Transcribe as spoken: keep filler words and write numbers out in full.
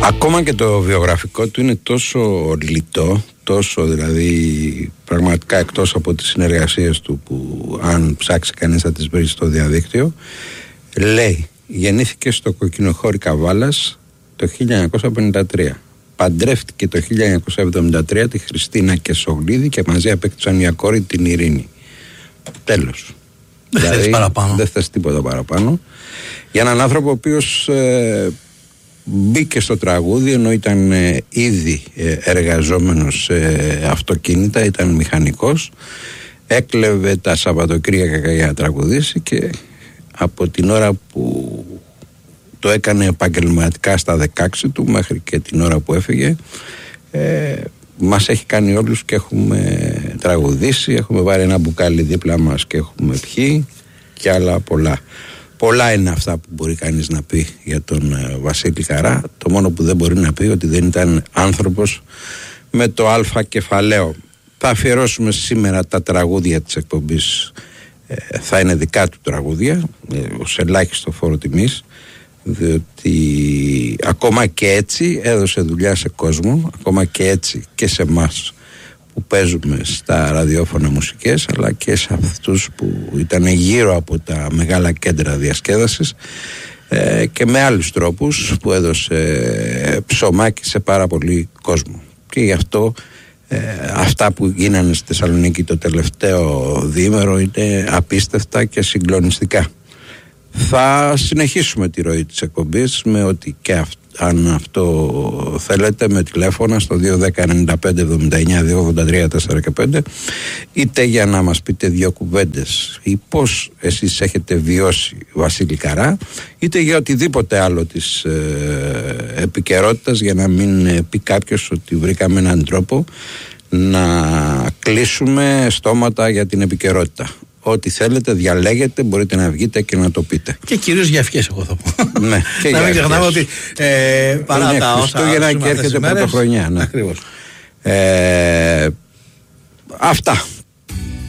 Ακόμα και το βιογραφικό του είναι τόσο λιτό, τόσο δηλαδή πραγματικά εκτός από τις συνεργασίες του που αν ψάξει κανείς θα τις βρει στο διαδίκτυο. Λέει, γεννήθηκε στο Κοκκινοχώρι Καβάλας το χίλια εννιακόσια πενήντα τρία. Παντρεύτηκε το χίλια εννιακόσια εβδομήντα τρία τη Χριστίνα Κεσογλίδη και μαζί απέκτησαν μια κόρη, την Ειρήνη. Τέλος. Δεν δηλαδή, θες παραπάνω. Δεν θες τίποτα παραπάνω. Για έναν άνθρωπο ο οποίος ε, μπήκε στο τραγούδι ενώ ήταν ε, ήδη ε, εργαζόμενος σε αυτοκίνητα, ήταν μηχανικός, έκλεβε τα Σαββατοκύριακα για να τραγουδήσει και από την ώρα που το έκανε επαγγελματικά στα δεκαέξι του μέχρι και την ώρα που έφυγε, ε, μας έχει κάνει όλους και έχουμε τραγουδήσει, έχουμε βάλει ένα μπουκάλι δίπλα μας και έχουμε πιει και άλλα πολλά. Πολλά είναι αυτά που μπορεί κανείς να πει για τον ε, Βασίλη Καρά. Το μόνο που δεν μπορεί να πει ότι δεν ήταν άνθρωπος με το αλφα κεφαλαίο. Θα αφιερώσουμε σήμερα τα τραγούδια της εκπομπής, ε, θα είναι δικά του τραγούδια, ε, ως ελάχιστο φόρο τιμής, διότι ακόμα και έτσι έδωσε δουλειά σε κόσμο, ακόμα και έτσι και σε εμάς που παίζουμε στα ραδιόφωνα μουσικές, αλλά και σε αυτούς που ήταν γύρω από τα μεγάλα κέντρα διασκέδασης, ε, και με άλλους τρόπους που έδωσε ψωμάκι σε πάρα πολύ κόσμο. Και γι' αυτό ε, αυτά που γίνανε στη Θεσσαλονίκη το τελευταίο διήμερο είναι απίστευτα και συγκλονιστικά. Θα συνεχίσουμε τη ροή της εκπομπής με ότι και αυ- αν αυτό θέλετε, με τηλέφωνα στο δύο ένα μηδέν εννιά πέντε εβδομήντα εννιά δύο ογδόντα τρία τέσσερα και πέντε, είτε για να μας πείτε δύο κουβέντες ή πώς εσείς έχετε βιώσει Βασίλη Καρά, είτε για οτιδήποτε άλλο της ε, επικαιρότητας, για να μην ε, πει κάποιος ότι βρήκαμε έναν τρόπο να κλείσουμε στόματα για την επικαιρότητα. Ό,τι θέλετε, διαλέγετε, μπορείτε να βγείτε και να το πείτε. Και κυρίως για ευχές, εγώ θα πω. Ναι, και να μην ξεχνάμε ότι ε, παρά τα όσα Χριστούγεννα και έρχεται πρωτοχρονιά. Ναι. Ακριβώς. Ε, αυτά.